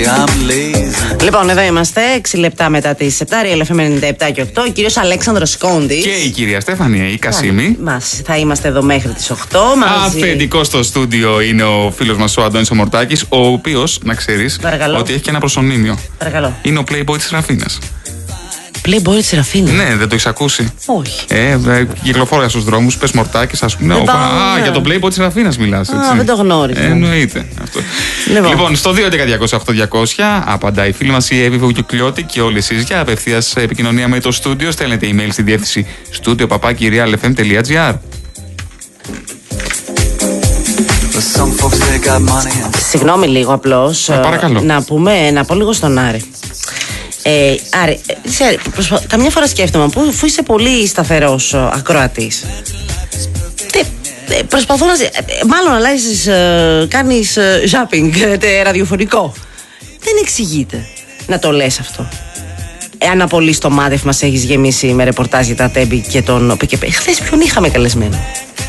Λοιπόν, εδώ είμαστε, 6 λεπτά μετά τις 7, Real FM 97 και 8. Ο κύριος Αλέξανδρος Κόντης. Και η κυρία Στέφανια, η Κασίμη. Θα είμαστε εδώ μέχρι τις 8. Αφεντικό στο στούντιο είναι ο φίλος μας ο Αντώνης ο Μορτάκης, ο οποίος, να ξέρεις, ότι έχει και ένα προσωνύμιο. Παρακαλώ. Είναι ο Playboy της Ραφίνας. Playboy της Ραφίνας. Ναι, δεν το έχεις ακούσει? Όχι. Κυκλοφόρια στους δρόμους, πες Μορτάκης, ας πούμε. Για τον Playboy της Ραφίνας μιλάς, έτσι. Δεν το γνώριζα. Εννοείται αυτό. Λοιπόν, στο 2.11.200.8.200 απαντάει η φίλη μας η Εύη Βουγιουκλιώτη και όλοι εσείς για απευθείας επικοινωνία με το στούντιο. Στέλνετε email στη διεύθυνση studio@realfm.gr. Συγγνώμη λίγο απλώς. Να πω λίγο στον Άρη. Άρη, καμιά φορά σκέφτομαι, αφού είσαι πολύ σταθερός ακροατής, προσπαθώ να. Μάλλον αλλάζεις, κάνεις zapping ραδιοφωνικό. Δεν εξηγείται να το λες αυτό. Αν απολύς το μάδευμα μας έχεις γεμίσει με ρεπορτάζ για τα Τέμπη και τον ΠΚΠ. Χθες ποιον είχαμε καλεσμένο?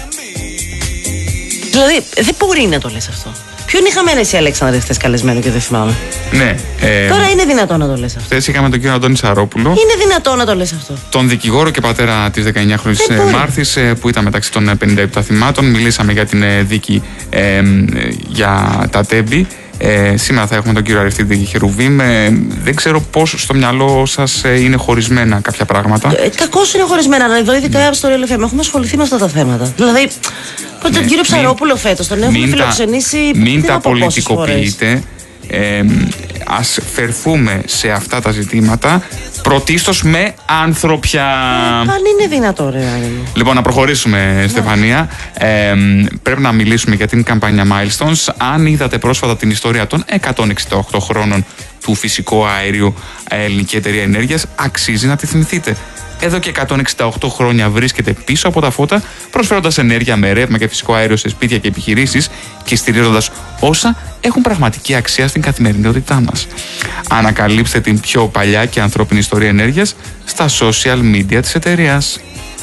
Δηλαδή δεν μπορεί να το λες αυτό. Ποιον είχαμε εσύ, Αλέξανδρε, χθες καλεσμένο και δεν θυμάμαι? Ναι. Τώρα είναι δυνατόν να το λες αυτό? Χθες είχαμε τον κύριο Αντώνη Σαρόπουλο. Είναι δυνατόν να το λες αυτό? Τον δικηγόρο και πατέρα της 19χρονης Μάρθης, που ήταν μεταξύ των 57 θυμάτων. Μιλήσαμε για την δίκη για τα Τέμπη. Σήμερα θα έχουμε τον κύριο Αριστίδη Χερουβίμ. Δεν ξέρω πώς στο μυαλό σας είναι χωρισμένα κάποια πράγματα. Κακώς είναι χωρισμένα, αλλά εδώ ειδικά στο Real FM έχουμε ασχοληθεί με αυτά τα θέματα. Δηλαδή, τον κύριο Ψαρόπουλο φέτος τον έχουμε φιλοξενήσει. Μην τα πολιτικοποιείτε. Ας φερθούμε σε αυτά τα ζητήματα πρωτίστως με άνθρωπια. Αν είναι δυνατό, ρε. Λοιπόν, να προχωρήσουμε, Στεφανία. Πρέπει να μιλήσουμε για την καμπάνια Milestones. Αν είδατε πρόσφατα την ιστορία των 168 χρόνων του φυσικού αερίου Ελληνική Εταιρεία Ενέργειας, αξίζει να τη θυμηθείτε. Εδώ και 168 χρόνια βρίσκεται πίσω από τα φώτα, προσφέροντας ενέργεια με ρεύμα και φυσικό αέριο σε σπίτια και επιχειρήσεις και στηρίζοντας όσα έχουν πραγματική αξία στην καθημερινότητά μας. Ανακαλύψτε την πιο παλιά και ανθρώπινη ιστορία ενέργειας στα social media της εταιρείας.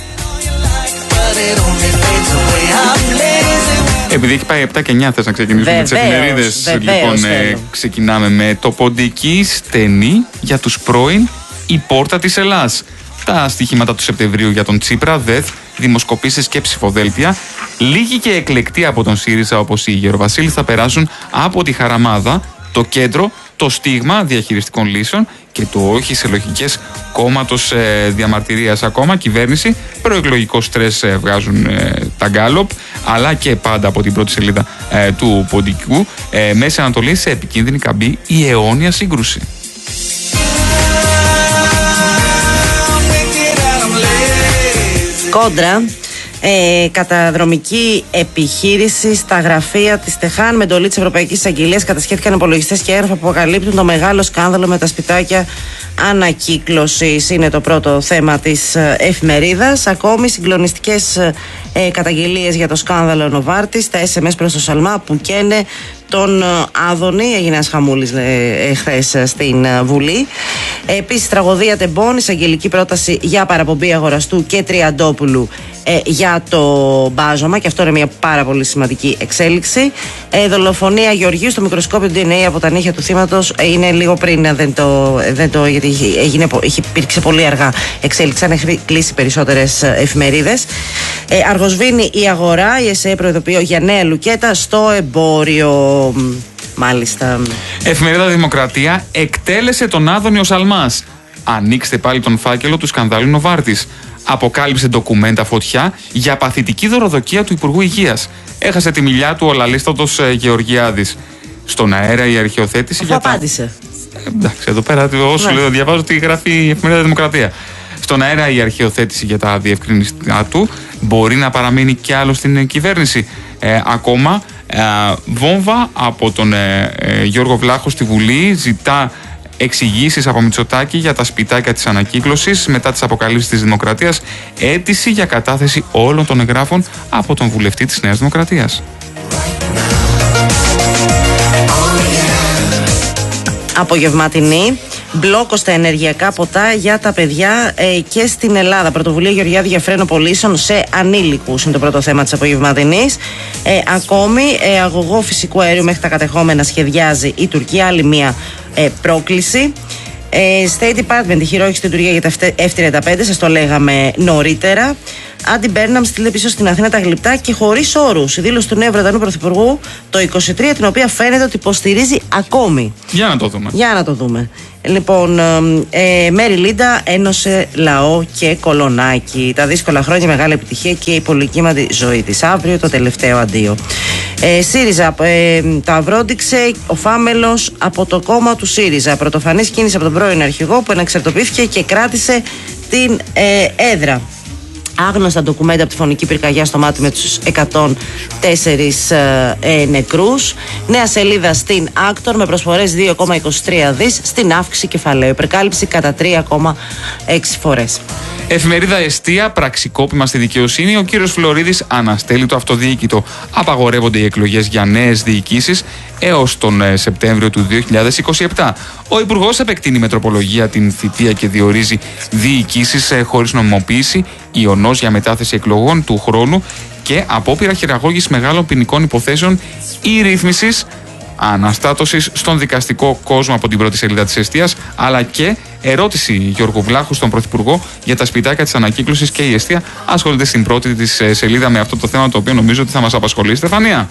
Επειδή έχει πάει 7 και 9, θες να ξεκινήσουμε με τις εφημερίδες? Λοιπόν, ξεκινάμε με το ποντική στενή για τους πρώην η πόρτα της Ελλάς. Τα στοιχήματα του Σεπτεμβρίου για τον Τσίπρα, ΔΕΘ, δημοσκοπήσεις και ψηφοδέλτια, λίγοι και εκλεκτοί από τον ΣΥΡΙΖΑ όπως η Γεροβασίλη θα περάσουν από τη χαραμάδα, το κέντρο, το στίγμα διαχειριστικών λύσεων και το όχι σε λογικές κόμματος διαμαρτυρίας ακόμα. Κυβέρνηση, προεκλογικό στρες βγάζουν τα γκάλοπ, αλλά και πάντα από την πρώτη σελίδα του ποντικού, Μέση Ανατολή σε επικίνδυνη καμπή η αιώνια σύγκρουση. Κόντρα, καταδρομική επιχείρηση στα γραφεία της ΤΕΧΑΝ με εντολή της Ευρωπαϊκής Εισαγγελίας κατασχέθηκαν υπολογιστές και έγγραφα που αποκαλύπτουν το μεγάλο σκάνδαλο με τα σπιτάκια ανακύκλωσης. Είναι το πρώτο θέμα της εφημερίδας. Ακόμη συγκλονιστικές καταγγελίες για το σκάνδαλο Νοβάρτης, τα SMS προς το Σαλμά που καίνε τον Άδωνη. Έγινε ένας χαμούλης χθες στην Βουλή. Επίσης, τραγωδία Τεμπών, εισαγγελική πρόταση για παραπομπή αγοραστού και Τριαντόπουλου για το μπάζωμα, και αυτό είναι μια πάρα πολύ σημαντική εξέλιξη. Δολοφονία Γεωργίου στο μικροσκόπιο DNA από τα νύχια του θύματος. Είναι λίγο πριν, γιατί υπήρξε πολύ αργά εξέλιξη, αν έχει κλείσει περισσότερες εφημερίδες. Αργοσβήνει η αγορά, η ΕΣΕ προειδοποιεί για νέα λουκέτα στο εμπόριο. Μάλιστα. Εφημερίδα Δημοκρατία, εκτέλεσε τον Άδωνη ο Σαλμάς. Ανοίξτε πάλι τον φάκελο του σκανδάλου Νοβάρτης. Αποκάλυψε ντοκουμέντα φωτιά για παθητική δωροδοκία του Υπουργού Υγείας. Έχασε τη μιλιά του ο λαλίστατος Γεωργιάδης. Στον αέρα η αρχαιοθέτηση για απάντησε. Εντάξει, εδώ πέρα όσο λέω, διαβάζω τι γράφει η Εφημερίδα Δημοκρατία. Στον αέρα η αρχαιοθέτηση για τα διευκρινιστικά του. Μπορεί να παραμείνει κι άλλο στην κυβέρνηση. Ακόμα βόμβα από τον Γιώργο Βλάχο στη Βουλή. Ζητά εξηγήσεις από Μητσοτάκη για τα σπιτάκια της ανακύκλωσης μετά τις αποκαλύψεις της Δημοκρατίας. Αίτηση για κατάθεση όλων των εγγράφων από τον βουλευτή της Νέας Δημοκρατίας. Απογευματινή. Μπλόκο στα ενεργειακά ποτά για τα παιδιά και στην Ελλάδα. Πρωτοβουλία Γεωργιάδη για φρένο πωλήσεων σε ανήλικους είναι το πρώτο θέμα της απογευματινής. Ακόμη, αγωγό φυσικού αερίου μέχρι τα κατεχόμενα σχεδιάζει η Τουρκία. Άλλη μία πρόκληση. State Department, η χειρόγηση στη λειτουργία για τα F-35, σας το λέγαμε νωρίτερα. Άντι Μπέρναμ στείλε πίσω στην Αθήνα τα γλυπτά και χωρίς όρους. Η δήλωση του νέου Βρετανού Πρωθυπουργού το 23, την οποία φαίνεται ότι υποστηρίζει ακόμη. Για να το δούμε. Για να το δούμε. Λοιπόν, Μέρι Λίντα ένωσε λαό και κολονάκι. Τα δύσκολα χρόνια, μεγάλη επιτυχία και η πολυκύματη ζωή της. Αύριο το τελευταίο αντίο. ΣΥΡΙΖΑ, τα αυρόντιξε ο Φάμελος από το κόμμα του ΣΥΡΙΖΑ. Πρωτοφανής κίνηση από τον πρώην αρχηγό που εναξαρτοποιήθηκε και κράτησε την έδρα. Άγνωστα ντοκουμέντα από τη φωνική πυρκαγιά στο μάτι με τους 104 νεκρούς. Νέα σελίδα στην Άκτορ με προσφορές 2,23 δις στην αύξηση κεφαλαίου. Υπερκάλυψη κατά 3,6 φορές. Εφημερίδα Εστία, πραξικόπημα στη δικαιοσύνη. Ο κύριος Φλωρίδης αναστέλει το αυτοδιοίκητο. Απαγορεύονται οι εκλογές για νέες διοικήσεις έως τον Σεπτέμβριο του 2027. Ο Υπουργός επεκτείνει με τροπολογία την θητεία και διορίζει διοικήσεις χωρίς νομιμοποίηση, ιονός για μετάθεση εκλογών του χρόνου και απόπειρα χειραγώγησης μεγάλων ποινικών υποθέσεων ή ρύθμισης αναστάτωσης στον δικαστικό κόσμο από την πρώτη σελίδα της Εστίας, αλλά και ερώτηση Γιώργου Βλάχου στον Πρωθυπουργό για τα σπιτάκια της ανακύκλωσης, και η Εστία ασχολείται στην πρώτη της σελίδα με αυτό το θέμα, το οποίο νομίζω ότι θα μας απασχολεί. Στεφανία.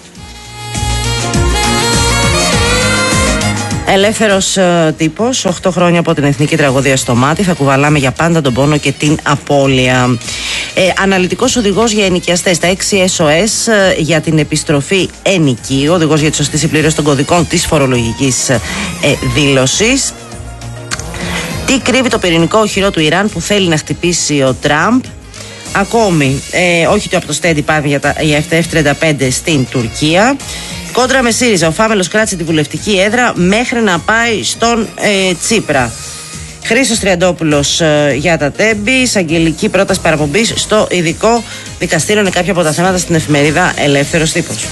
Ελεύθερος τύπος, 8 χρόνια από την εθνική τραγωδία στο μάτι, θα κουβαλάμε για πάντα τον πόνο και την απώλεια. Αναλυτικός οδηγός για ενοικιαστές, τα 6 SOS για την επιστροφή ενοικίου, οδηγός για τη σωστή συμπλήρωση των κωδικών της φορολογικής δήλωσης. Τι κρύβει το πυρηνικό οχυρό του Ιράν που θέλει να χτυπήσει ο Τραμπ. Ακόμη, όχι το από το State Department για F-35 στην Τουρκία. Κόντρα με ΣΥΡΙΖΑ, ο Φάμελος κράτησε τη βουλευτική έδρα μέχρι να πάει στον Τσίπρα. Χρήστος Τριαντόπουλος για τα Τέμπη, εισαγγελική πρόταση παραπομπής στο ειδικό δικαστήριο, είναι κάποια από τα θέματα στην εφημερίδα Ελεύθερος Τύπος.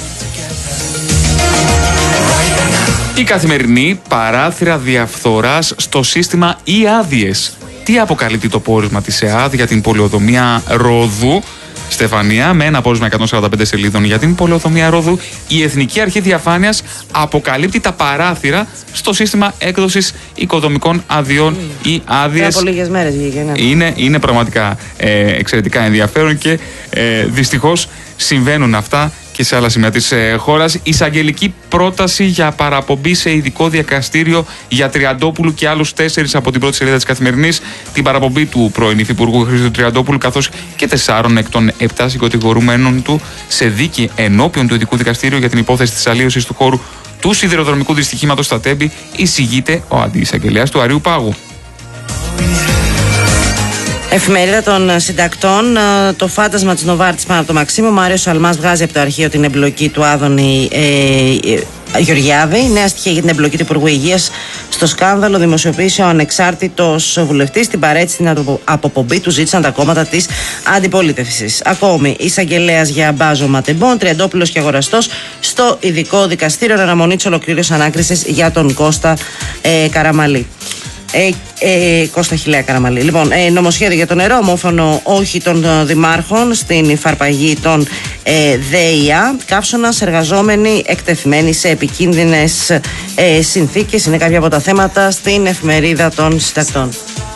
Η Καθημερινή, παράθυρα διαφθοράς στο σύστημα ή άδειες. Τι αποκαλύπτει το πόρισμα της ΕΑΔ για την πολεοδομία Ρόδου? Στεφανία, με ένα πόρισμα 145 σελίδων για την πολεοδομία Ρόδου, η Εθνική Αρχή Διαφάνειας αποκαλύπτει τα παράθυρα στο σύστημα έκδοσης οικοδομικών αδειών ή άδειες. Από λίγες μέρες βγήκε, ναι. Είναι πραγματικά εξαιρετικά ενδιαφέρον και δυστυχώς συμβαίνουν αυτά και σε άλλα σημεία της χώρας. Εισαγγελική πρόταση για παραπομπή σε ειδικό δικαστήριο για Τριαντόπουλου και άλλους 4 από την πρώτη σελίδα της Καθημερινής. Την παραπομπή του πρώην Υφυπουργού Χρήστου Τριαντόπουλου, καθώς και 4 εκ των 7 συγκατηγορουμένων του σε δίκη ενώπιον του ειδικού δικαστήριου για την υπόθεση της αλλίωσης του χώρου του σιδηροδρομικού δυστυχήματος στα Τέμπη, εισηγείται ο αντιεισαγγελέας του Αριού Πάγου. Εφημερίδα των Συντακτών, το φάντασμα της Νοβάρτης πάνω από το Μαξίμου. Ο Μάριος Σαλμάς βγάζει από το αρχείο την εμπλοκή του Άδωνη Γεωργιάδη. Νέα στοιχεία για την εμπλοκή του Υπουργού Υγείας στο σκάνδαλο δημοσιοποίησε ο ανεξάρτητος βουλευτής. Στην παρέτηση, την αποπομπή του ζήτησαν τα κόμματα της αντιπολίτευσης. Ακόμη, εισαγγελέας για μπάζο ματεμπών, Τριαντόπουλος και αγοραστός στο ειδικό δικαστήριο, αναμονή της ολοκλήρωσης ανάκρισης για τον Κώστα Καραμαλή. Κώστα Χιλέα Καραμαλή. Λοιπόν, νομοσχέδιο για το νερό, ομόφωνο όχι των δημάρχων στην υφαρπαγή των ΔΕΙΑ. Καύσωνας, εργαζόμενοι εκτεθειμένοι σε επικίνδυνες συνθήκες. Είναι κάποια από τα θέματα στην εφημερίδα των Συντακτών.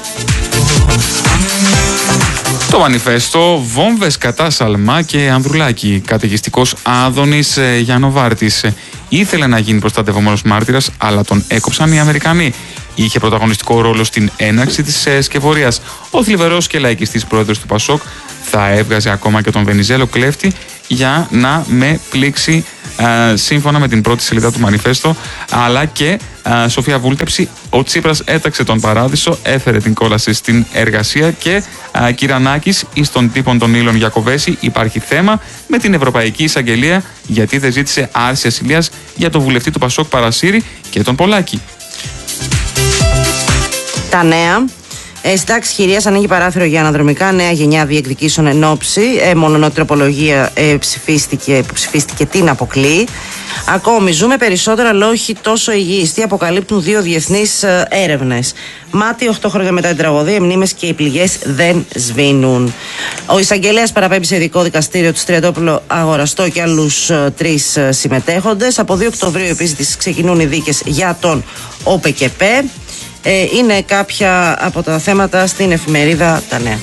Το μανιφέστο, βόμβες κατά Σαλμά και Ανδρουλάκη. Καταιγιστικός Άδωνης Γιαννοβάρτης. Ήθελε να γίνει προστατευόμενος μάρτυρας, αλλά τον έκοψαν οι Αμερικανοί. Είχε πρωταγωνιστικό ρόλο στην έναρξη της σκευωρίας. Ο θλιβερός και λαϊκιστής πρόεδρος του Πασόκ θα έβγαζε ακόμα και τον Βενιζέλο κλέφτη για να με πλήξει, σύμφωνα με την πρώτη σελίδα του μανιφέστο. Αλλά και Σοφία Βούλτεψη, ο Τσίπρας έταξε τον παράδεισο, έφερε την κόλαση στην εργασία και Κυρανάκης εις των τύπων των Ήλων Γιακοβέση. Υπάρχει θέμα με την Ευρωπαϊκή Εισαγγελία γιατί δεν ζήτησε άρση ασυλίας για τον βουλευτή του Πασόκ Παρασύρη και τον Πολάκη. Τα νέα. Στην τάξη χειρίας ανοίγει παράθυρο για αναδρομικά νέα γενιά διεκδικήσεων εν ώψη. Μονονότη τροπολογία που ψηφίστηκε την αποκλεί. Ακόμη, ζούμε περισσότερα αλλά όχι τόσο υγιείς. Τι αποκαλύπτουν 2 διεθνείς έρευνες. Μάτι 8 χρόνια μετά την τραγωδία, οι μνήμες και οι πληγές δεν σβήνουν. Ο εισαγγελέας παραπέμπει σε ειδικό δικαστήριο του Στριατόπουλο Αγοραστό και άλλους 3 συμμετέχοντες. Από 2 Οκτωβρίου επίσης ξεκινούν οι δίκες για τον ΟΠΕΚΕΠ. Είναι κάποια από τα θέματα στην εφημερίδα Τα Νέα.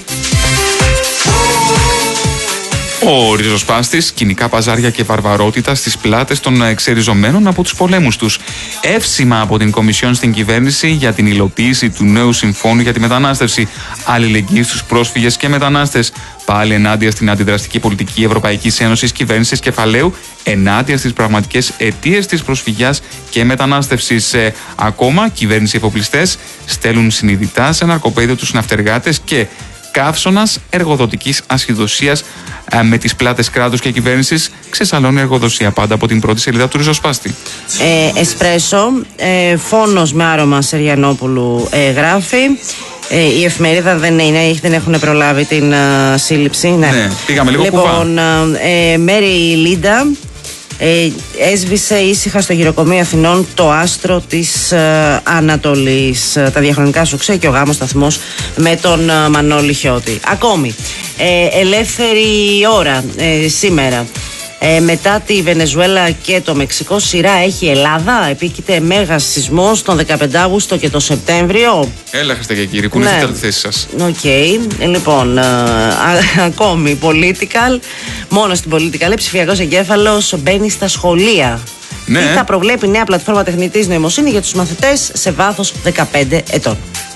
Ο ριζοσπάστης, κοινικά παζάρια και βαρβαρότητα στις πλάτες των εξεριζωμένων από τους πολέμους τους. Εύσημα από την Κομισιόν στην κυβέρνηση για την υλοποίηση του νέου συμφώνου για τη μετανάστευση. Αλληλεγγύη στους πρόσφυγες και μετανάστες. Πάλι ενάντια στην αντιδραστική πολιτική Ευρωπαϊκής Ένωσης Κυβέρνησης Κεφαλαίου, ενάντια στις πραγματικές αιτίες της προσφυγιάς και μετανάστευσης. Ακόμα, κυβέρνηση εφοπλιστές στέλνουν συνειδητά σε ναρκοπαίδιο τους ναυτεργάτες και καύσωνας εργοδοτικής ασχηδοσίας με τις πλάτες κράτους και κυβέρνησης ξεσαλώνει εργοδοσία, πάντα από την πρώτη σελίδα του ριζοσπάστη. Εσπρέσο, φόνος με άρωμα Σεριανόπουλου γράφει. Η εφημερίδα δεν έχουν προλάβει την σύλληψη. Ναι, πήγαμε λίγο κουβά. Μέρη Λίντα έσβησε ήσυχα στο γυροκομείο Αθηνών το άστρο της Ανατολής. Τα διαχρονικά σουξέ και ο γάμος σταθμός με τον Μανώλη Χιώτη. Ακόμη, ελεύθερη ώρα σήμερα. Μετά τη Βενεζουέλα και το Μεξικό, σειρά έχει η Ελλάδα. Επίκειται μέγας σεισμός τον 15 Αύγουστο και το Σεπτέμβριο. Έλα, Χριστέ και κύριοι, κουνηθείτε από τη θέση σας. Οκ. Λοιπόν, ακόμη political. Μόνο στην political, ψηφιακός εγκέφαλος μπαίνει στα σχολεία. Ναι. Τι θα προβλέπει η νέα πλατφόρμα τεχνητής νοημοσύνης για τους μαθητές σε βάθος 15 ετών.